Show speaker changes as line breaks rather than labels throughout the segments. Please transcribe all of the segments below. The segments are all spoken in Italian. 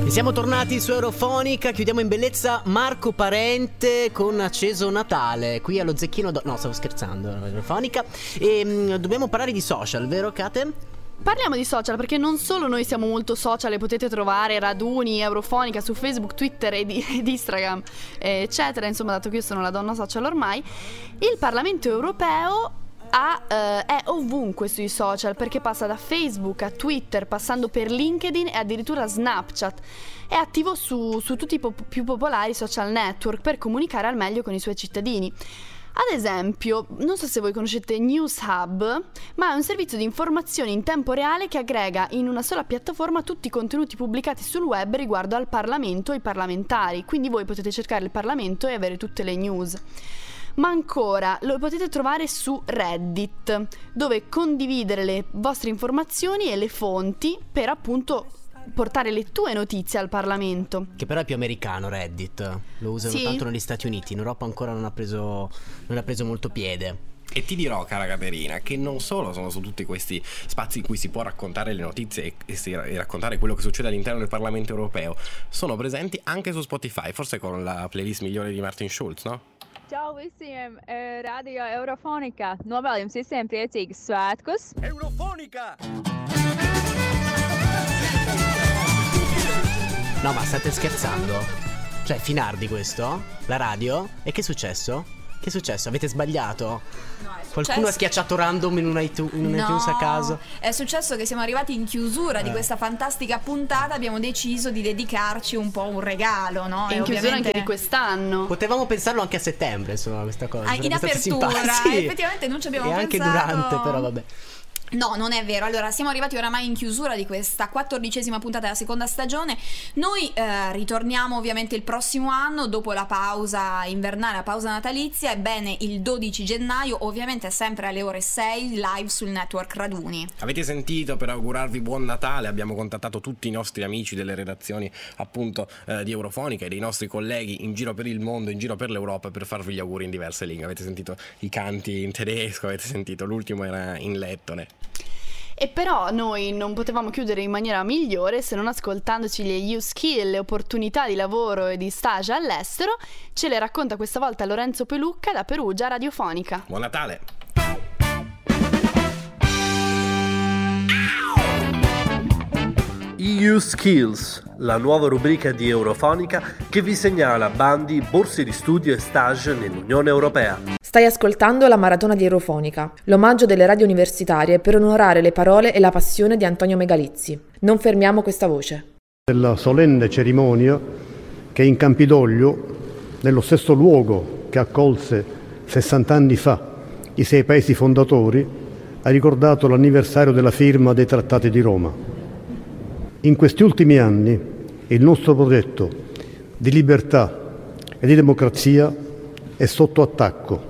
E siamo tornati su Eurofonica, chiudiamo in bellezza Marco Parente con Acceso Natale, qui allo Zecchino no, stavo scherzando, Eurofonica. E dobbiamo parlare di social, vero Kate?
Parliamo di social perché non solo noi siamo molto social e potete trovare raduni, Eurofonica su Facebook, Twitter ed Instagram, eccetera, insomma, dato che io sono la donna social ormai, il Parlamento europeo è ovunque sui social, perché passa da Facebook a Twitter, passando per LinkedIn e addirittura Snapchat. È attivo su tutti i più popolari social network per comunicare al meglio con i suoi cittadini. Ad esempio, non so se voi conoscete News Hub, ma è un servizio di informazioni in tempo reale che aggrega in una sola piattaforma tutti i contenuti pubblicati sul web riguardo al Parlamento e ai parlamentari. Quindi voi potete cercare il Parlamento e avere tutte le news. Ma ancora, lo potete trovare su Reddit, dove condividere le vostre informazioni e le fonti per appunto portare le tue notizie al Parlamento.
Che però è più americano Reddit, lo usano tanto negli Stati Uniti, in Europa ancora non ha preso molto piede.
E ti dirò, cara Caterina, che non solo sono su tutti questi spazi in cui si può raccontare le notizie e raccontare quello che succede all'interno del Parlamento europeo, sono presenti anche su Spotify, forse con la playlist migliore di Martin Schulz, no?
Čau visiem, Radio Eurofonika. Novēlu jums visiem priecīgus svētkus.
Eurofonica!
No, ma state scherzando? Cioè, Finardi questo? La radio? E che è successo? Che è successo? Avete sbagliato?
No,
Qualcuno ha schiacciato random in un iTunes a caso?
È successo che siamo arrivati in chiusura di questa fantastica puntata. Abbiamo deciso di dedicarci un po' un regalo, no?
E in chiusura anche di quest'anno.
Potevamo pensarlo anche a settembre, insomma, questa cosa.
In apertura,
sì.
effettivamente non ci abbiamo pensato.
E anche durante, però vabbè.
No, non è vero. Allora, siamo arrivati oramai in chiusura di questa 14ª puntata della seconda stagione. Noi ritorniamo ovviamente il prossimo anno, dopo la pausa invernale, la pausa natalizia. Ebbene, il 12 gennaio, ovviamente sempre alle ore 6, live sul network Raduni.
Avete sentito? Per augurarvi buon Natale abbiamo contattato tutti i nostri amici delle redazioni appunto di Eurofonica e dei nostri colleghi in giro per il mondo, in giro per l'Europa, per farvi gli auguri in diverse lingue. Avete sentito i canti in tedesco, avete sentito l'ultimo era in lettone.
E però noi non potevamo chiudere in maniera migliore se non ascoltandoci le U-Skill, le opportunità di lavoro e di stage all'estero. Ce le racconta questa volta Lorenzo Pelucca da Perugia Radiofonica.
Buon Natale!
EU Skills, la nuova rubrica di Eurofonica che vi segnala bandi, borse di studio e stage nell'Unione Europea.
Stai ascoltando la Maratona di Eurofonica, l'omaggio delle radio universitarie per onorare le parole e la passione di Antonio Megalizzi. Non fermiamo questa voce.
Della solenne cerimonia che in Campidoglio, nello stesso luogo che accolse 60 anni fa i 6 paesi fondatori, ha ricordato l'anniversario della firma dei Trattati di Roma. In questi ultimi anni il nostro progetto di libertà e di democrazia è sotto attacco.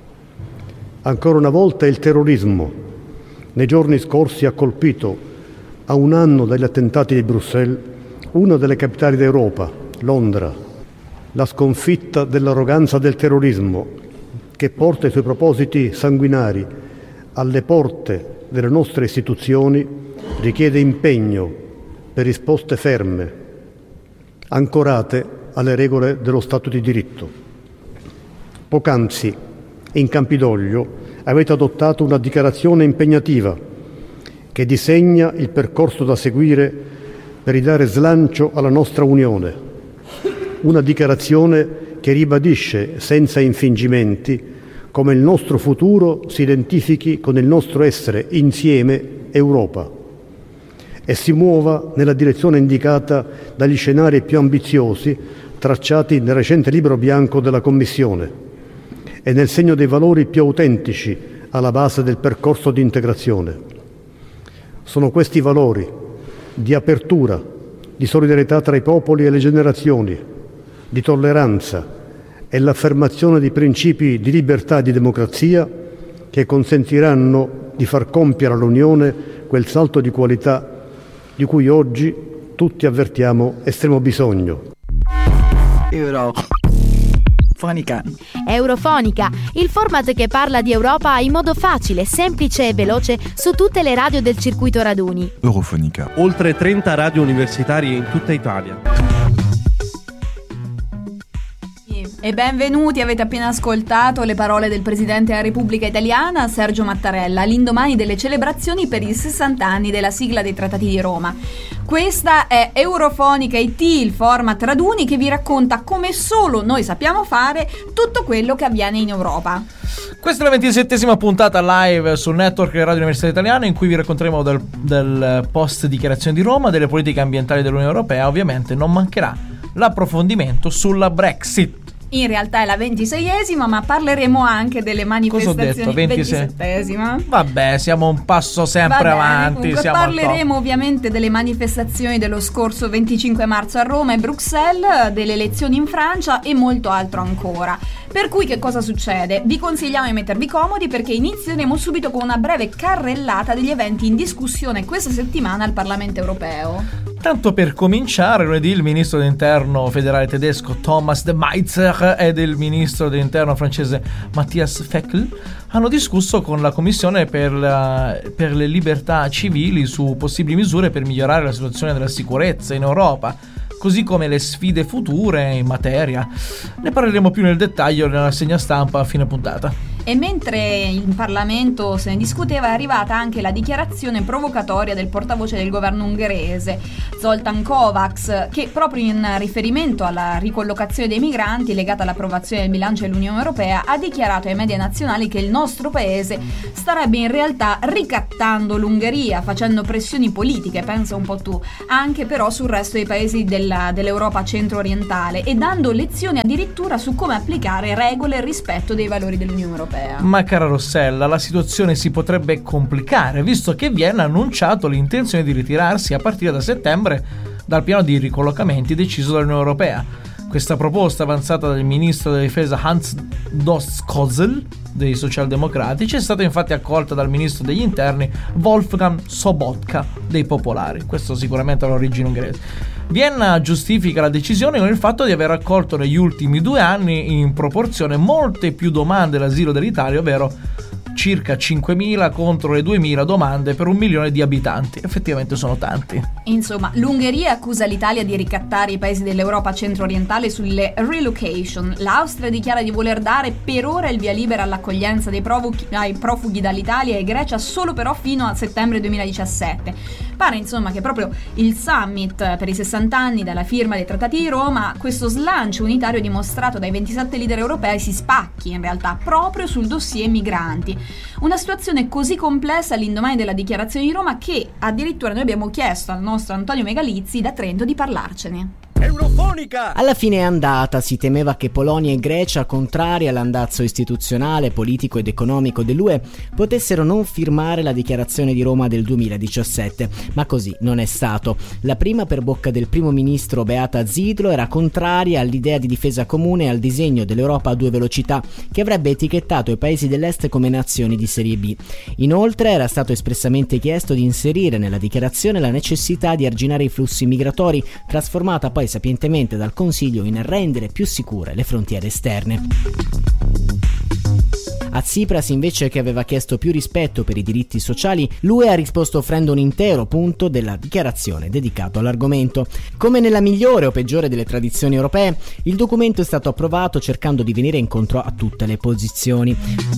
Ancora una volta il terrorismo nei giorni scorsi ha colpito, a un anno dagli attentati di Bruxelles, una delle capitali d'Europa, Londra. La sconfitta dell'arroganza del terrorismo, che porta i suoi propositi sanguinari alle porte delle nostre istituzioni, richiede impegno per risposte ferme, ancorate alle regole dello Stato di diritto. Poc'anzi, in Campidoglio, avete adottato una dichiarazione impegnativa che disegna il percorso da seguire per ridare slancio alla nostra Unione. Una dichiarazione che ribadisce senza infingimenti come il nostro futuro si identifichi con il nostro essere insieme Europa e si muova nella direzione indicata dagli scenari più ambiziosi tracciati nel recente libro bianco della Commissione e nel segno dei valori più autentici alla base del percorso di integrazione. Sono questi valori di apertura, di solidarietà tra i popoli e le generazioni, di tolleranza e l'affermazione di principi di libertà e di democrazia che consentiranno di far compiere all'Unione quel salto di qualità di cui oggi tutti avvertiamo estremo bisogno.
Eurofonica.
Eurofonica, il format che parla di Europa in modo facile, semplice e veloce su tutte le radio del circuito raduni.
Eurofonica.
Oltre 30 radio universitarie in tutta Italia.
E benvenuti, avete appena ascoltato le parole del Presidente della Repubblica Italiana, Sergio Mattarella, all'indomani delle celebrazioni per i 60 anni della sigla dei Trattati di Roma. Questa è Eurofonica IT, il format raduni che vi racconta come solo noi sappiamo fare tutto quello che avviene in Europa.
Questa è la 27esima puntata live sul network Radio Università Italiana, in cui vi racconteremo del post dichiarazione di Roma, delle politiche ambientali dell'Unione Europea. Ovviamente non mancherà l'approfondimento sulla Brexit.
In realtà è la 26esima, ma parleremo anche delle manifestazioni. 27esima.
Vabbè, siamo un passo sempre avanti.
Parleremo ovviamente delle manifestazioni dello scorso 25 marzo a Roma e Bruxelles, delle elezioni in Francia e molto altro ancora. Per cui che cosa succede? Vi consigliamo di mettervi comodi perché inizieremo subito con una breve carrellata degli eventi in discussione questa settimana al Parlamento europeo.
Tanto per cominciare, lunedì il ministro dell'interno federale tedesco Thomas de Maizière ed il ministro dell'interno francese Matthias Fekl hanno discusso con la Commissione per le libertà civili su possibili misure per migliorare la situazione della sicurezza in Europa, così come le sfide future in materia. Ne parleremo più nel dettaglio nella rassegna stampa a fine puntata.
E mentre in Parlamento se ne discuteva, è arrivata anche la dichiarazione provocatoria del portavoce del governo ungherese, Zoltán Kovács, che proprio in riferimento alla ricollocazione dei migranti legata all'approvazione del bilancio dell'Unione Europea ha dichiarato ai media nazionali che il nostro paese starebbe in realtà ricattando l'Ungheria, facendo pressioni politiche, pensa un po' tu, anche però sul resto dei paesi dell'Europa centro-orientale e dando lezioni addirittura su come applicare regole e rispetto dei valori dell'Unione Europea.
Ma cara Rossella, la situazione si potrebbe complicare, visto che Vienna ha annunciato l'intenzione di ritirarsi a partire da settembre dal piano di ricollocamenti deciso dall'Unione Europea. Questa proposta, avanzata dal ministro della difesa Hans Doskozl dei socialdemocratici, è stata infatti accolta dal ministro degli interni Wolfgang Sobotka dei popolari. Questo sicuramente ha l'origine ungherese. Vienna giustifica la decisione con il fatto di aver accolto negli ultimi 2 anni in proporzione molte più domande all'asilo dell'Italia, ovvero circa 5.000 contro le 2.000 domande per 1 milione di abitanti. Effettivamente sono tanti.
Insomma, l'Ungheria accusa l'Italia di ricattare i paesi dell'Europa centro-orientale sulle relocation. L'Austria dichiara di voler dare per ora il via libera all'accoglienza dei profughi dall'Italia e Grecia solo però fino a settembre 2017. Pare insomma che proprio il summit per i 60 anni dalla firma dei Trattati di Roma, questo slancio unitario dimostrato dai 27 leader europei, si spacchi in realtà proprio sul dossier migranti. Una situazione così complessa all'indomani della dichiarazione di Roma che addirittura noi abbiamo chiesto al nostro Antonio Megalizzi da Trento di parlarcene.
Eurofonica! Alla fine è andata, si temeva che Polonia e Grecia, contrari all'andazzo istituzionale, politico ed economico dell'UE, potessero non firmare la dichiarazione di Roma del 2017, ma così non è stato. La prima per bocca del primo ministro Beata Zidlo era contraria all'idea di difesa comune e al disegno dell'Europa a 2 velocità, che avrebbe etichettato i paesi dell'est come nazioni di serie B. Inoltre era stato espressamente chiesto di inserire nella dichiarazione la necessità di arginare i flussi migratori, trasformata poi sapientemente dal Consiglio in rendere più sicure le frontiere esterne. A Tsipras, invece, che aveva chiesto più rispetto per i diritti sociali, l'UE ha risposto offrendo un intero punto della dichiarazione dedicato all'argomento. Come nella migliore o peggiore delle tradizioni europee, il documento è stato approvato cercando di venire incontro a tutte le posizioni.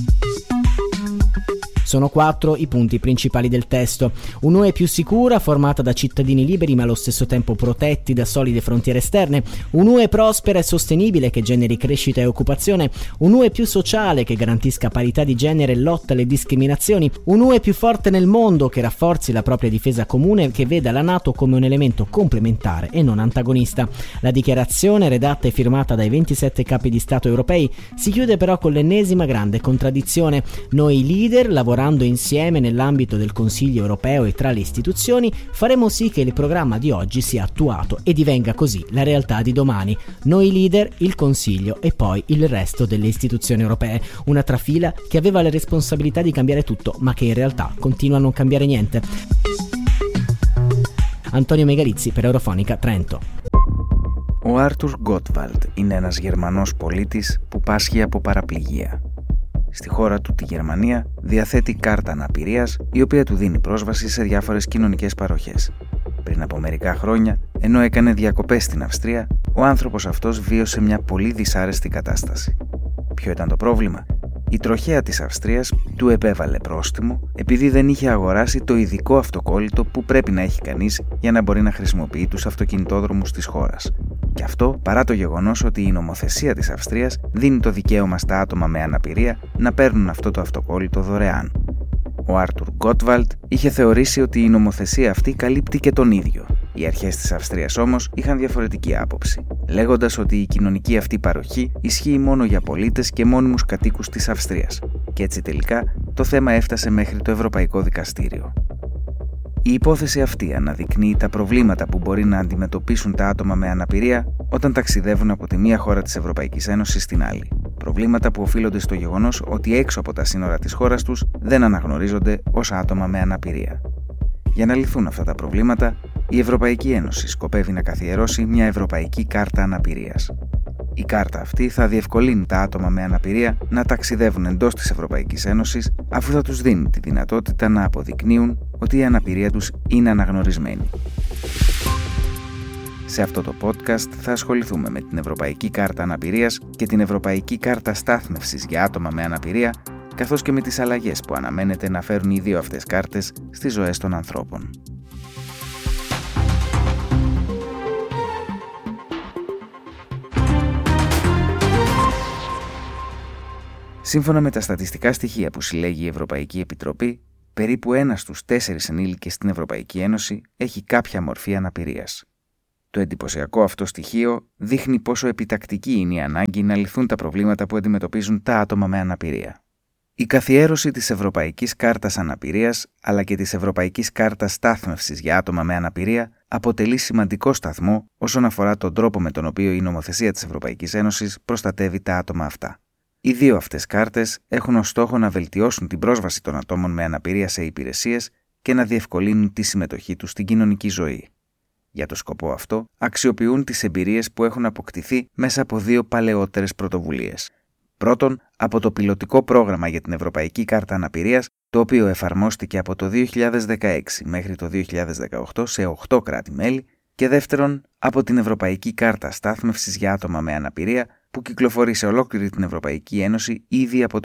Sono 4 i punti principali del testo. Un'UE più sicura, formata da cittadini liberi ma allo stesso tempo protetti da solide frontiere esterne. Un'UE prospera e sostenibile che generi crescita e occupazione. Un'UE più sociale che garantisca parità di genere e lotta alle discriminazioni. Un'UE più forte nel mondo che rafforzi la propria difesa comune e che veda la NATO come un elemento complementare e non antagonista. La dichiarazione, redatta e firmata dai 27 capi di Stato europei, si chiude però con l'ennesima grande contraddizione. Noi leader, lavorando insieme nell'ambito del Consiglio europeo e tra le istituzioni, faremo sì che il programma di oggi sia attuato e divenga così la realtà di domani. Noi leader, il Consiglio e poi il resto delle istituzioni europee. Una trafila che aveva la responsabilità di cambiare tutto, ma che in realtà continua a non cambiare niente. Antonio Megalizzi per Eurofonica Trento.
Ο Άρτουρ Γκότβαλντ είναι ένας Γερμανός πολίτης που πάσχει από παραπληγία. Στη χώρα του, τη Γερμανία, διαθέτει κάρτα αναπηρίας, η οποία του δίνει πρόσβαση σε διάφορες κοινωνικές παροχές. Πριν από μερικά χρόνια, ενώ έκανε διακοπές στην Αυστρία, ο άνθρωπος αυτός βίωσε μια πολύ δυσάρεστη κατάσταση. Ποιο ήταν το πρόβλημα? Η τροχέα της Αυστρίας του επέβαλε πρόστιμο επειδή δεν είχε αγοράσει το ειδικό αυτοκόλλητο που πρέπει να έχει κανείς για να μπορεί να χρησιμοποιεί τους αυτοκινητόδρομους της χώρας. Και αυτό παρά το γεγονός ότι η νομοθεσία της Αυστρίας δίνει το δικαίωμα στα άτομα με αναπηρία να παίρνουν αυτό το αυτοκόλλητο δωρεάν. Ο Άρτουρ Γκότβαλντ είχε θεωρήσει ότι η νομοθεσία αυτή καλύπτει και τον ίδιο. Οι αρχές της Αυστρίας όμως είχαν διαφορετική άποψη, λέγοντας ότι η κοινωνική αυτή παροχή ισχύει μόνο για πολίτες και μόνιμους κατοίκους της Αυστρίας. Και έτσι τελικά το θέμα έφτασε μέχρι το Ευρωπαϊκό Δικαστήριο. Η υπόθεση αυτή αναδεικνύει τα προβλήματα που μπορεί να αντιμετωπίσουν τα άτομα με αναπηρία όταν ταξιδεύουν από τη μία χώρα της Ευρωπαϊκής Ένωσης στην άλλη. Προβλήματα που οφείλονται στο γεγονός ότι έξω από τα σύνορα της χώρας τους δεν αναγνωρίζονται ως άτομα με αναπηρία. Για να λυθούν αυτά τα προβλήματα, η Ευρωπαϊκή Ένωση σκοπεύει να καθιερώσει μια Ευρωπαϊκή Κάρτα Αναπηρίας. Η κάρτα αυτή θα διευκολύνει τα άτομα με αναπηρία να ταξιδεύουν εντός της Ευρωπαϊκής Ένωσης, αφού θα τους δίνει τη δυνατότητα να αποδεικνύουν ότι η αναπηρία τους είναι αναγνωρισμένη. Σε αυτό το podcast θα ασχοληθούμε με την Ευρωπαϊκή Κάρτα Αναπηρίας και την Ευρωπαϊκή Κάρτα Στάθμευσης για άτομα με αναπηρία, καθώς και με τις αλλαγές που αναμένεται να φέρουν οι δύο αυτές κάρτες στις ζωές των ανθρώπων. Σύμφωνα με τα στατιστικά στοιχεία που συλλέγει η Ευρωπαϊκή Επιτροπή, περίπου 1 στους 4 ενήλικες στην Ευρωπαϊκή Ένωση έχει κάποια μορφή αναπηρίας. Το εντυπωσιακό αυτό στοιχείο δείχνει πόσο επιτακτική είναι η ανάγκη να λυθούν τα προβλήματα που αντιμετωπίζουν τα άτομα με αναπηρία. Η καθιέρωση της Ευρωπαϊκής Κάρτας Αναπηρίας αλλά και της Ευρωπαϊκής Κάρτας Στάθμευσης για άτομα με αναπηρία αποτελεί σημαντικό σταθμό όσον αφορά τον τρόπο με τον οποίο η νομοθεσία της Ευρωπαϊκής Ένωσης προστατεύει τα άτομα αυτά. Οι δύο αυτές κάρτες έχουν ως στόχο να βελτιώσουν την πρόσβαση των ατόμων με αναπηρία σε υπηρεσίες και να διευκολύνουν τη συμμετοχή τους στην κοινωνική ζωή. Για το σκοπό αυτό, αξιοποιούν τις εμπειρίες που έχουν αποκτηθεί μέσα από δύο παλαιότερες πρωτοβουλίες. Πρώτον, από το πιλωτικό πρόγραμμα για την Ευρωπαϊκή Κάρτα Αναπηρίας, το οποίο εφαρμόστηκε από το 2016 μέχρι το 2018 σε 8 κράτη-μέλη, και δεύτερον, από την Ευρωπαϊκή Κάρτα Στάθμευσης για άτομα με αναπηρία, που κυκλοφορεί σε ολόκληρη την Ευρωπαϊκή Ένωση ήδη από το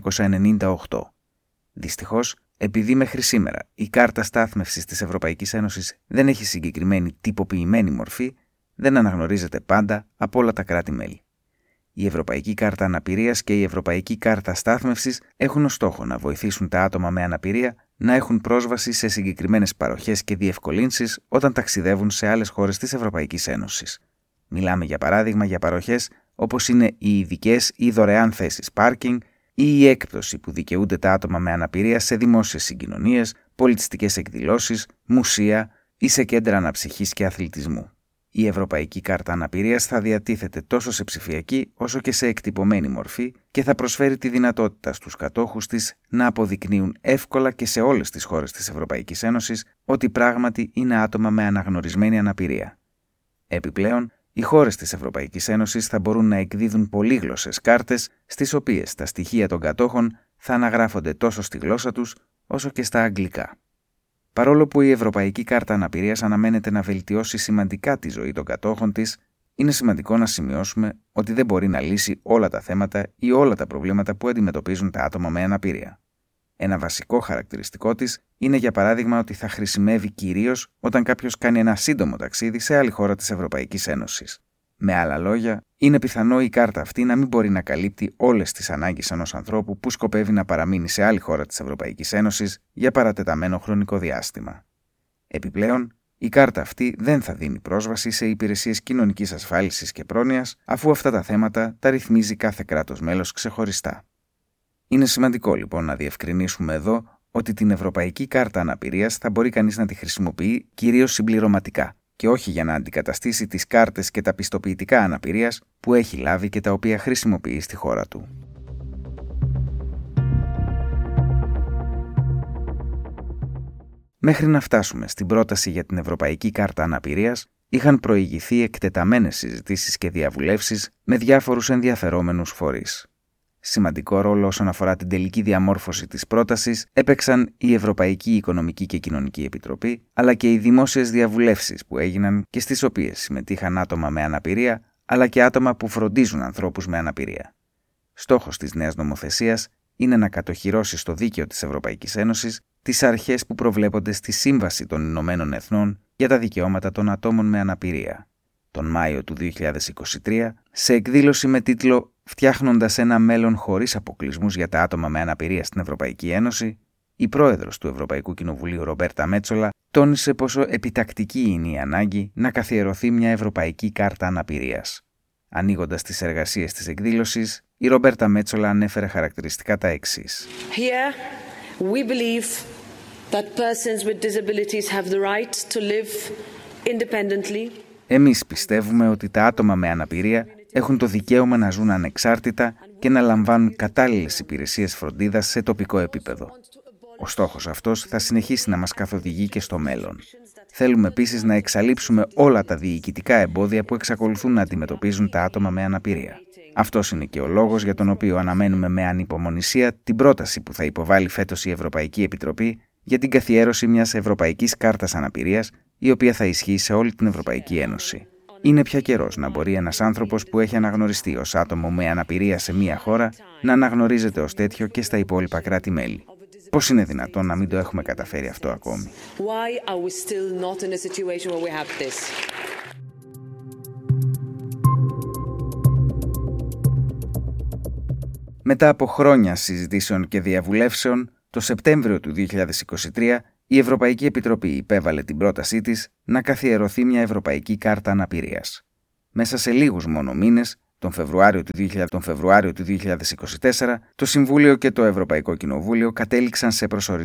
1998. Δυστυχώς, επειδή μέχρι σήμερα η κάρτα στάθμευσης της Ευρωπαϊκής Ένωσης δεν έχει συγκεκριμένη τυποποιημένη μορφή, δεν αναγνωρίζεται πάντα από όλα τα κράτη-μέλη. Η Ευρωπαϊκή Κάρτα Αναπηρίας και η Ευρωπαϊκή Κάρτα Στάθμευσης έχουν ως στόχο να βοηθήσουν τα άτομα με αναπηρία να έχουν πρόσβαση σε συγκεκριμένες παροχές και διευκολύνσεις όταν ταξιδεύουν σε άλλες χώρες της Ευρωπαϊκής Ένωσης. Μιλάμε για παράδειγμα για παροχές όπως είναι οι ειδικές ή δωρεάν θέσεις πάρκινγκ ή η έκπτωση που δικαιούνται τα άτομα με αναπηρία σε δημόσιες συγκοινωνίες, πολιτιστικές εκδηλώσεις, μουσεία ή σε κέντρα αναψυχής και αθλητισμού. Η Ευρωπαϊκή Κάρτα Αναπηρίας θα διατίθεται τόσο σε ψηφιακή όσο και σε εκτυπωμένη μορφή και θα προσφέρει τη δυνατότητα στους κατόχους της να αποδεικνύουν εύκολα και σε όλες τις χώρες της Ευρωπαϊκής Ένωσης ότι πράγματι είναι άτομα με αναγνωρισμένη αναπηρία. Επιπλέον, οι χώρες της Ευρωπαϊκής Ένωσης θα μπορούν να εκδίδουν πολύγλωσσες κάρτες, στις οποίες τα στοιχεία των κατόχων θα αναγράφονται τόσο στη γλώσσα τους όσο και στα αγγλικά. Παρόλο που η Ευρωπαϊκή Κάρτα Αναπηρίας αναμένεται να βελτιώσει σημαντικά τη ζωή των κατόχων της, είναι σημαντικό να σημειώσουμε ότι δεν μπορεί να λύσει όλα τα θέματα ή όλα τα προβλήματα που αντιμετωπίζουν τα άτομα με αναπηρία. Ένα βασικό χαρακτηριστικό της είναι για παράδειγμα ότι θα χρησιμεύει κυρίως όταν κάποιος κάνει ένα σύντομο ταξίδι σε άλλη χώρα της Ευρωπαϊκής Ένωσης. Με άλλα λόγια, είναι πιθανό η κάρτα αυτή να μην μπορεί να καλύπτει όλες τις ανάγκες ενός ανθρώπου που σκοπεύει να παραμείνει σε άλλη χώρα της Ευρωπαϊκής Ένωσης για παρατεταμένο χρονικό διάστημα. Επιπλέον, η κάρτα αυτή δεν θα δίνει πρόσβαση σε υπηρεσίες κοινωνικής ασφάλισης και πρόνοιας, αφού αυτά τα θέματα τα ρυθμίζει κάθε κράτος μέλος ξεχωριστά. Είναι σημαντικό λοιπόν να διευκρινίσουμε εδώ ότι την Ευρωπαϊκή Κάρτα Αναπηρίας θα μπορεί κανείς να τη χρησιμοποιεί κυρίως συμπληρωματικά και όχι για να αντικαταστήσει τις κάρτες και τα πιστοποιητικά αναπηρίας που έχει λάβει και τα οποία χρησιμοποιεί στη χώρα του. Μέχρι να φτάσουμε στην πρόταση για την Ευρωπαϊκή Κάρτα Αναπηρίας, είχαν προηγηθεί εκτεταμένες συζητήσεις και διαβουλεύσεις με διάφορους ενδιαφερόμενους φορείς. Σημαντικό ρόλο όσον αφορά την τελική διαμόρφωση της πρότασης έπαιξαν η Ευρωπαϊκή Οικονομική και Κοινωνική Επιτροπή, αλλά και οι δημόσιες διαβουλεύσεις που έγιναν και στις οποίες συμμετείχαν άτομα με αναπηρία, αλλά και άτομα που φροντίζουν ανθρώπους με αναπηρία. Στόχος της νέας νομοθεσίας είναι να κατοχυρώσει στο δίκαιο της Ευρωπαϊκής Ένωσης τις αρχές που προβλέπονται στη Σύμβαση των Ηνωμένων Εθνών για τα Δικαιώματα των Ατόμων με Αναπηρία. Τον Μάιο του 2023, σε εκδήλωση με τίτλο «Φτιάχνοντας ένα μέλλον χωρίς αποκλεισμούς για τα άτομα με αναπηρία στην Ευρωπαϊκή Ένωση», η πρόεδρος του Ευρωπαϊκού Κοινοβουλίου Ρομπέρτα Μέτσολα τόνισε πόσο επιτακτική είναι η ανάγκη να καθιερωθεί μια Ευρωπαϊκή Κάρτα Αναπηρίας. Ανοίγοντας τις εργασίες της εκδήλωσης, η Ρομπέρτα Μέτσολα ανέφερε χαρακτηριστικά τα εξής.
Here we believe that persons with disabilities have the right to live independently.
Εμείς πιστεύουμε ότι τα άτομα με αναπηρία έχουν το δικαίωμα να ζουν ανεξάρτητα και να λαμβάνουν κατάλληλες υπηρεσίες φροντίδας σε τοπικό επίπεδο. Ο στόχος αυτός θα συνεχίσει να μας καθοδηγεί και στο μέλλον. Θέλουμε επίσης να εξαλείψουμε όλα τα διοικητικά εμπόδια που εξακολουθούν να αντιμετωπίζουν τα άτομα με αναπηρία. Αυτός είναι και ο λόγος για τον οποίο αναμένουμε με ανυπομονησία την πρόταση που θα υποβάλει φέτος η Ευρωπαϊκή Επιτροπή για την καθιέρωση μιας Ευρωπαϊκής Κάρτας Αναπηρίας, η οποία θα ισχύει σε όλη την Ευρωπαϊκή Ένωση. Είναι πια καιρός να μπορεί ένας άνθρωπος που έχει αναγνωριστεί ως άτομο με αναπηρία σε μία χώρα να αναγνωρίζεται ως τέτοιο και στα υπόλοιπα κράτη-μέλη. Πώς είναι δυνατόν να μην το έχουμε καταφέρει αυτό ακόμη? Μετά από χρόνια συζητήσεων και διαβουλεύσεων, το Σεπτέμβριο του 2023 η Ευρωπαϊκή Επιτροπή υπέβαλε την πρότασή της να καθιερωθεί μια Ευρωπαϊκή Κάρτα Αναπηρίας. Μέσα σε λίγους μόνο μήνες, τον Φεβρουάριο του 2024, το Συμβούλιο και το Ευρωπαϊκό Κοινοβούλιο κατέληξαν σε προσωρινή